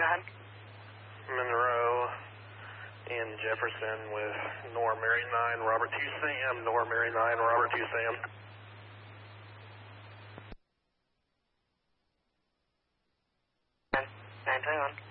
ahead. Monroe in Jefferson with Nora Mary 9, Robert 2 Sam, Nora Mary 9, Robert 2 Sam. 921.